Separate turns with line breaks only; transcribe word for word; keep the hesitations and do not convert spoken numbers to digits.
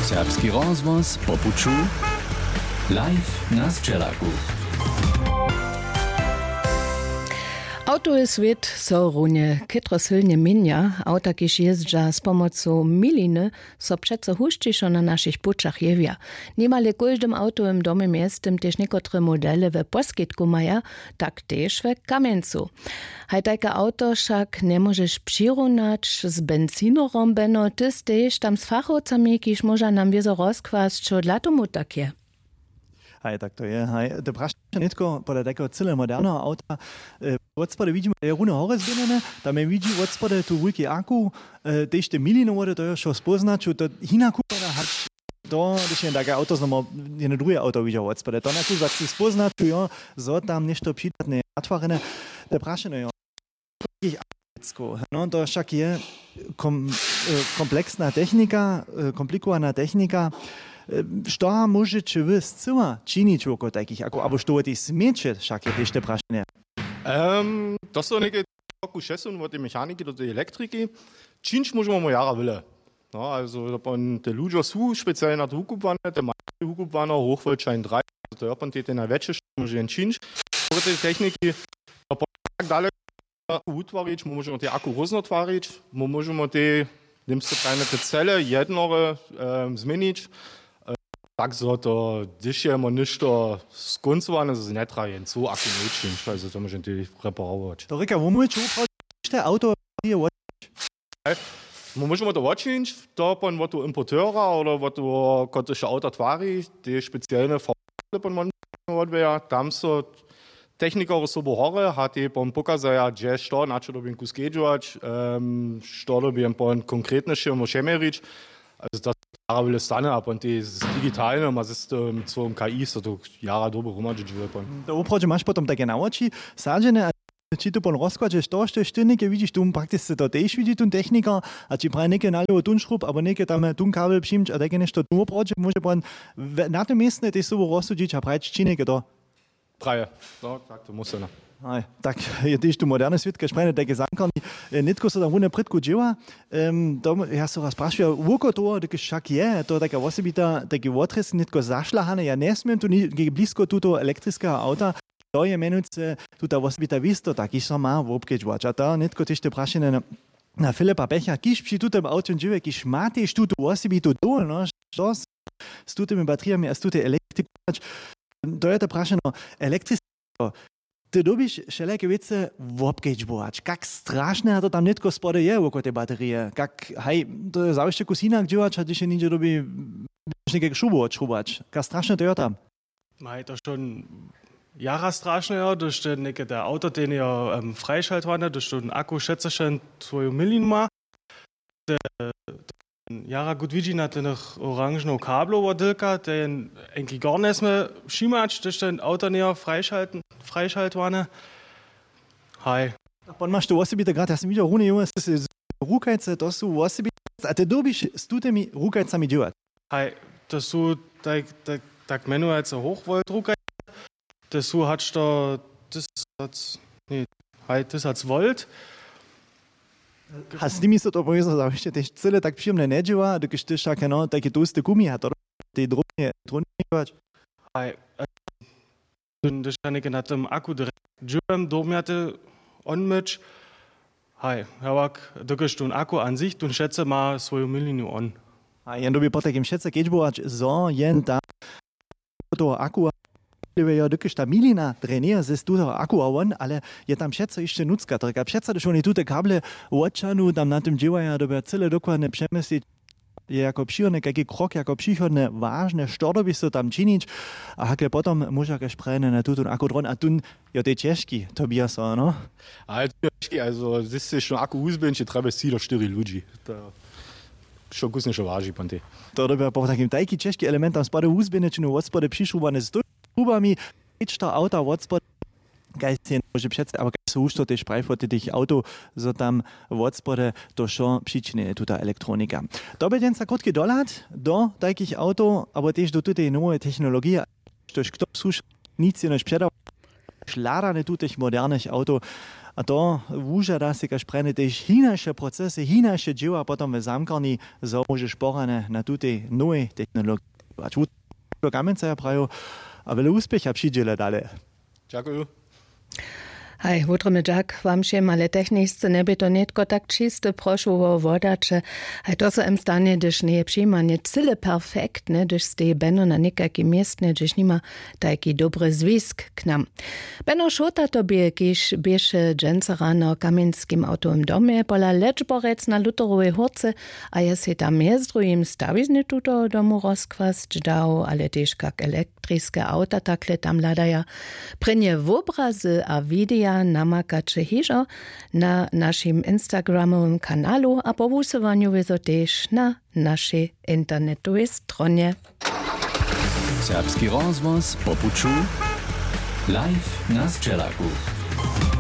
Serbski rozvoz po puču, live na Sčelaku.
Auto svět so runie kytro silnie minja, auta kiž jezdža z pomocą miliny, so přece huščišo na našich pučach jewia. Niemale každym autowym domem jestem też niekotre modele we poskitku maja, tak też we kamieńcu. Hajtajka auto však nie możesz przyrównać z benzinorom, beno tys też tam z fachowcami, kiż może nam wiezo rozkwas, čo dla tomu tak je.
Hej, tak to je. Hej, to prašče netko podľa takého celé moderného auta. E, od spode vidíme, je rune hore zvedené, tam je vidí od spode tu veľký aku, e, tež te milinovode, to je čo spoznať, čo to hina kúpená hač. To, když je také auto, znamo jedno druhé auto vidí od spode. To nekú zaci spoznať, čo jo, zo tam nešto přidatné atvorené. To prašče, no jo. No, to však je kom, e, komplexná technika, e, komplikovaná technika. Što môžete vy z cela činiť oko takých, ako, alebo što ty smieče, však je tiež te prašenie?
Um, to sú nejaké takú šesun od tej mechaniky do tej elektriky. Činč môžeme mu jara vyle. No, also, te ľudia sú špeciálne na to hukupované, te majú hukupované, Hochvoltschein tri, to je opon te najväčšie, môže jen činč. Od tej techniky, tak daleko utvariť, môžeme tie aku roznotváriť, môžeme tie, nemste tajne te cele jednore um, zmeniť. Tak so to, když je mo nešto skoncowane, so netra jen so ako nečin, also to môžem ty reparovať.
To reka, wo môžeš upraviť auto je odčiť?
Môžeme to odčiť, to pon od importéra, oder od koteše auta tvári, tie špeciálne farby pon mon odveja, tam so technikari sobo hore, hat je pon pokazaja, že što, na čo dobím kus kedžovať, um, što dobím pon konkrétnejšie môžem meriť, also das Arabile stane ab und die digitálne, ma z svojom K I so to jara dobre rumadžiť vylepon.
To uproče máš potom také na oči, sážené a či to pon rozkladžeš to, što štynike vidíš, tu prakticky to tež vidí tu technika a či praje neke nalievo tun šrub, alebo neke tam tun kabel přimč a také nešto tu uproče, môže pon na to miestne tej sobo rozsúdiť a praje činike to.
Praje, no, tak to musí na.
Aj, tak je tiež tu moderné svět, keď prejne také zankarni. Netko sa tam rune predku dživa. Um, ja sa raz prašujem, voko toho, keď však je, to je taká osobita, taký otres, netko zašľahané. Ja nesmiem tu blízko túto elektrického auta. To je menujúce, túta osobita visto, tak iš sa má v obkeďovač. A to netko tiež te prašené na, na Filipa Pecha, kiž pri tútom autom džive, kiž má tiež túto osobitu dole, no, što s tútými bateriami a s túte elektrikovač. To je to prašeno elektrické. Ty dobíš všelijaké věci v obkeďbovač. Kak strašné to tam netko spode je oko tej baterie. Kak, hej, to je závište kus inak dživač, a když je ninja dobí nejaké šubu odšrubač. Kak strašné to je tam?
Hej, to schon jara strašné je, to je nejaké der Auto, den je um, freischaltwane, to je Akku schätze schon svoju milin má. Jara gut widzi na tych orangeną kablu wadylka, den eigentlich gar nicht mehr schimać, das den Auto näher freischalten, freischaltwane. Hi.
Pon máš tu osobite grad, ja som videl rune junge, rukajce, to sú osobite, a ty dobíš s tútými rukajcami dživať.
Hi, to sú tak, tak, tak menujúce Hochvolt rukajce, to sú hač to, das, nee, hi, das als Volt.
A s tými sa to povedal, že ešte celé tak príjemné nedživa, dokiaľ ty však no, také tlusté gumy hat, tie drobne tronivač.
Aj, das kann ich na tom Akku direkt dživam, domjate onmeč. Aj, javak, dokiaľ tu Akku an sich, tu schätze má svoju milinu on.
A jen doby po takým šece keďbovač, zo jen tam toho Akku ja dokiaľ tá milina drenie ze toho Akku a on, ale je tam všetko ešte nucka. Tak a všetko, že oni túte kable odčanú, tam na tom dživajú, doby celé dokladne přemysliť, je ako příhodné, kaký krok, ako příhodné, vážne, što by sa tam činiť. A hakle potom môže keď prejne na túto Akku dron. A tu je to ťažký, to by sa, no?
Ale to je ťažký, also, ziste schon Akku uzbenče, treba si do štyri ľudí. To čo kusne čo váži, ponte.
To doby po takým taký ťažký element tam spade uzbenečnú, od spade přišrúbané z Ubami, to auto odspod, kaj si môže přece, ale kaj sú už to tiež prajfoty tých auto, so tam odspode to šo príčine je tuta elektronika. Dobre den sa krotky doľať do takých auto, aber tiež do tutej nové technológie, tož kto sú nic je než předal, šládane tutých moderných auto, a to wužada si kaž prene tež hinaše procesy, hinaše dzieła potom w zamkarni założysz porane na tutej nowej technologii. A tu kamence prajo, a wiele úspěcha přiděle dalej.
Dziękuję.
Hej, wutremy Jack, wam się ale techniczce nie by to netko tak czyste proszowo wodacze. Hej, to so em stanie, gdyż nie przyjmanie cyle perfektne, gdyż ste Benno na nikaki miestne, gdyż nima taki dobry zwisk k nam. Benno Szota tobie, kiż biesze dżęcera na kamienskim autowym domie, pola leczborec na luterowej horce, a ja se tam jezdrujem stawizny tuto domu rozkwas dżdał, ale też kak elektriskie auta takle tam ladaja. Prynie w obrazy a wideo namakacze hižo na naszym Instagramowym kanalu, a po wusowaniu wyzo też na naszej internetowej stronie.
Serbski rozvoz popuču live na Sčelaku.